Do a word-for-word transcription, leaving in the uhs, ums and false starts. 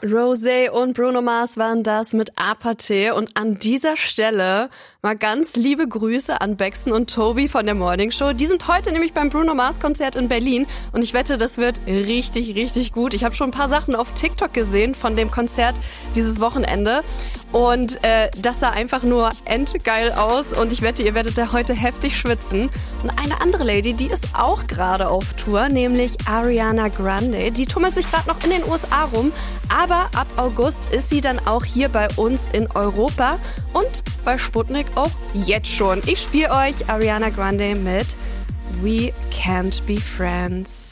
Rosé und Bruno Mars waren das mit Apathy und an dieser Stelle mal ganz liebe Grüße an Bexen und Tobi von der Morning Show. Die sind heute nämlich beim Bruno Mars Konzert in Berlin und ich wette, das wird richtig, richtig gut. Ich habe schon ein paar Sachen auf TikTok gesehen von dem Konzert dieses Wochenende und äh, das sah einfach nur endgeil aus und ich wette, ihr werdet da heute heftig schwitzen. Und eine andere Lady, die ist auch gerade auf Tour, nämlich Ariana Grande. Die tummelt sich gerade noch in den U S A rum, aber ab August ist sie dann auch hier bei uns in Europa und bei Sputnik auch jetzt schon. Ich spiele euch Ariana Grande mit We Can't Be Friends.